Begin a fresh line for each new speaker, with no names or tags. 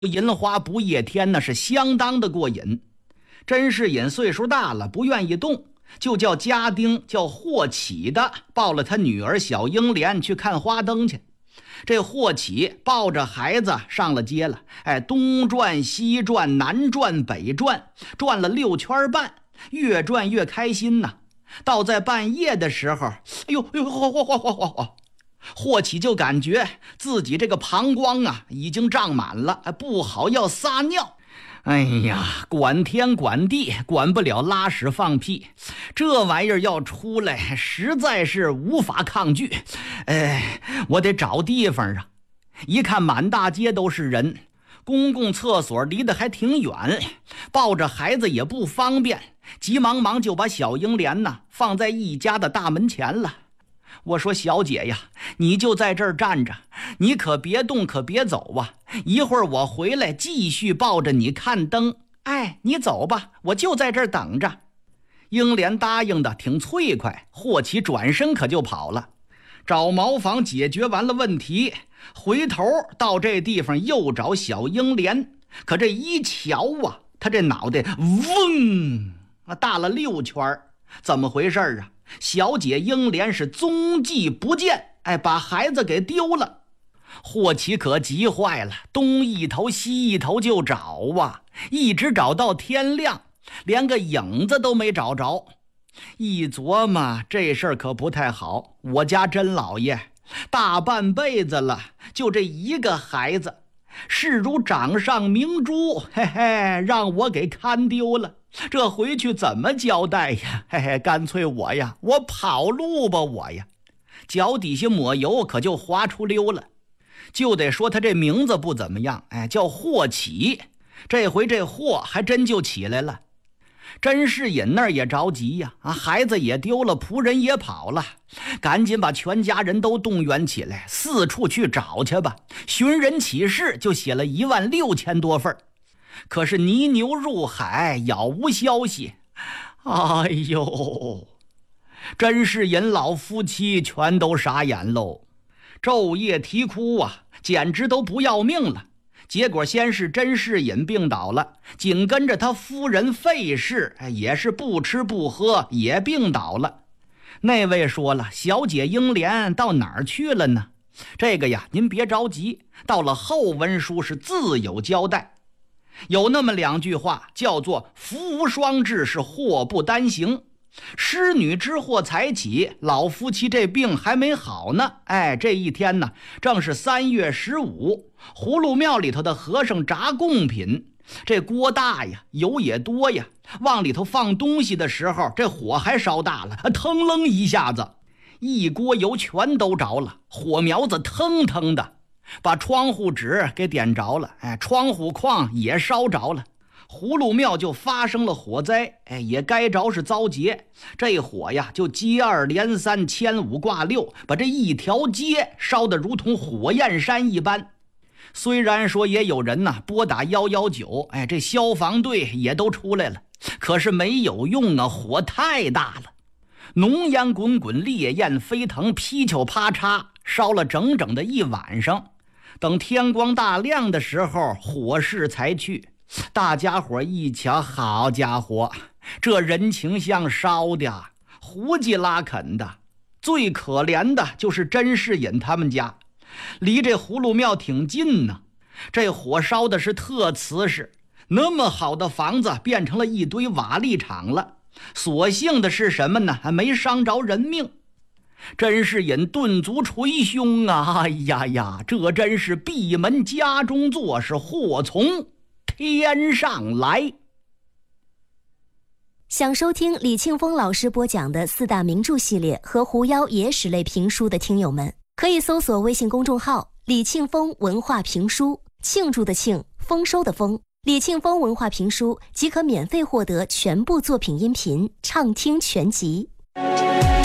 银花不夜天，那是相当的过瘾。甄士隐岁数大了，不愿意动，就叫家丁叫霍启的抱了他女儿小英莲去看花灯去。这霍启抱着孩子上了街了，东转西转，南转北转，转了6圈半，越转越开心呐。到在半夜的时候，霍启就感觉自己这个膀胱啊已经胀满了，不好要撒尿。哎呀，管天管地管不了拉屎放屁，这玩意儿要出来实在是无法抗拒。我得找地方啊。一看满大街都是人，公共厕所离得还挺远，抱着孩子也不方便，急忙忙就把小英莲呢放在一家的大门前了。我说小姐呀，你就在这儿站着，你可别动，可别走啊，一会儿我回来继续抱着你看灯。你走吧，我就在这儿等着。英莲答应的挺脆快，霍启转身可就跑了。找茅房解决完了问题，回头到这地方又找小英莲，可这一瞧啊，他这脑袋嗡大了6圈，怎么回事啊？小姐英莲是踪迹不见，把孩子给丢了。霍启可急坏了，东一头西一头就找啊，一直找到天亮，连个影子都没找着。一琢磨，这事儿可不太好，我家甄老爷大半辈子了，就这一个孩子，视如掌上明珠，让我给看丢了，这回去怎么交代呀？干脆我跑路吧，脚底下抹油可就滑出溜了。就得说他这名字不怎么样，叫霍启，这回这霍还真就起来了。甄士隐那儿也着急呀，孩子也丢了，仆人也跑了，赶紧把全家人都动员起来，四处去找去吧。寻人启事就写了16000多份，可是泥牛入海，杳无消息。哎呦，甄士隐老夫妻全都傻眼喽，昼夜啼哭啊，简直都不要命了。结果先是甄士隐病倒了，紧跟着他夫人费氏也是不吃不喝也病倒了。那位说了，小姐英莲到哪儿去了呢？这个呀，您别着急，到了后文书是自有交代。有那么2句话，叫做福无双至，是祸不单行。失女之祸才起，老夫妻这病还没好呢。这一天呢，正是3月15，葫芦庙里头的和尚炸贡品，这锅大呀，油也多呀，往里头放东西的时候，这火还烧大了，腾楞一下子，一锅油全都着了，火苗子腾腾的，把窗户纸给点着了，窗户框也烧着了。葫芦庙就发生了火灾，也该着是遭劫。这火呀，就接二连三，牵五挂六，把这一条街烧得如同火焰山一般。虽然说也有人呢拨打119，这消防队也都出来了，可是没有用啊，火太大了，浓烟滚滚，烈焰飞腾，噼噼啪嚓，烧了整整的一晚上。等天光大亮的时候，火势才去。大家伙一瞧，好家伙，这人情像烧的，胡叽拉啃的。最可怜的就是甄士隐他们家，离这葫芦庙挺近呢，这火烧的是特瓷实，那么好的房子变成了一堆瓦砾场了。所幸的是什么呢？还没伤着人命。甄士隐顿足捶胸啊，哎呀呀，这真是闭门家中坐，是祸从天上来。
想收听李庆丰老师播讲的4大名著系列和狐妖野史类评书的听友们，可以搜索微信公众号李庆丰文化评书，庆祝的庆，丰收的丰，李庆丰文化评书即可免费获得全部作品音频畅听全集。